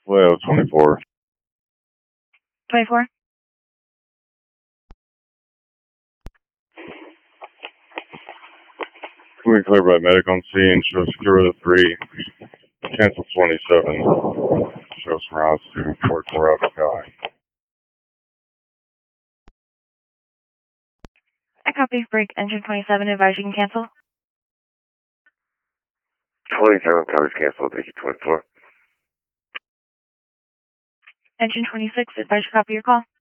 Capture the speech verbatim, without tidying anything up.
Well, twenty-four. twenty-four? Can we clear by medic on scene? Show secure the three. Cancel twenty-seven. Show some routes to forty-four out of sky. I copy. Break engine twenty-seven. Advise you can cancel. twenty-seven covers cancel. Thank you, twenty-four. Engine twenty-six. Advise you copy your call.